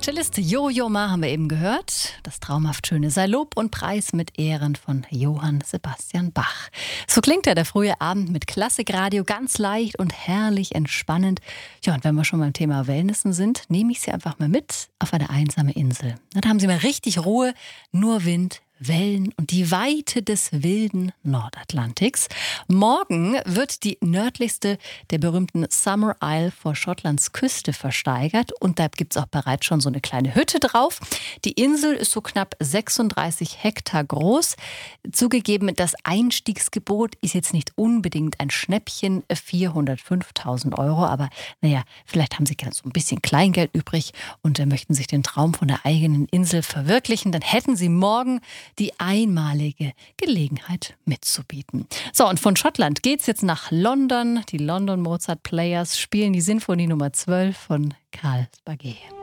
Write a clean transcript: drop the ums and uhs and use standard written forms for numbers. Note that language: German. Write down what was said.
Cellist Jojo Ma haben wir eben gehört. Das traumhaft Schöne sei Lob und Preis mit Ehren von Johann Sebastian Bach. So klingt ja der frühe Abend mit Klassikradio, ganz leicht und herrlich entspannend. Ja, und wenn wir schon beim Thema Wellnessen sind, nehme ich Sie einfach mal mit auf eine einsame Insel. Da haben Sie mal richtig Ruhe, nur Wind, Wellen und die Weite des wilden Nordatlantiks. Morgen wird die nördlichste der berühmten Summer Isle vor Schottlands Küste versteigert und da gibt es auch bereits schon so eine kleine Hütte drauf. Die Insel ist so knapp 36 Hektar groß. Zugegeben, das Einstiegsgebot ist jetzt nicht unbedingt ein Schnäppchen, 405.000 Euro, aber naja, vielleicht haben Sie so ein bisschen Kleingeld übrig und möchten sich den Traum von der eigenen Insel verwirklichen, dann hätten Sie morgen die einmalige Gelegenheit mitzubieten. So, und von Schottland geht's jetzt nach London. Die London Mozart Players spielen die Sinfonie Nummer 12 von Carl Spaghet.